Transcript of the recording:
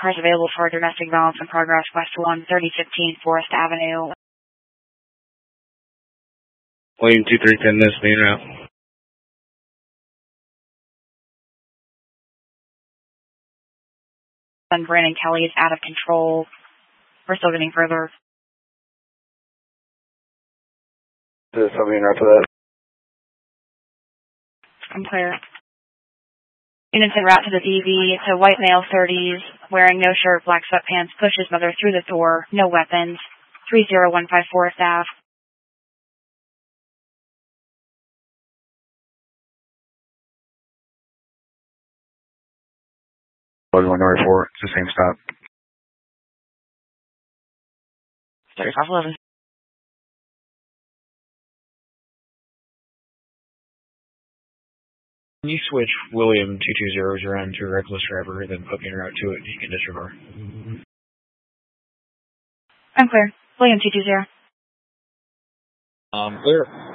cars available for domestic violence in progress west to 13015 Forest Avenue. William 2310, this main route. And Brandon Kelly is out of control. We're still getting further. Is this something right for that? I'm clear. Units en route to the DV. It's a white male, 30s, wearing no shirt, black sweatpants, pushes mother through the door, no weapons. 30154 Forest Ave. 104, it's the same stop. 3511. Can you switch William 220s around to a reckless driver, then put me en route to it, you can disregard. I'm clear. William 220. Clear.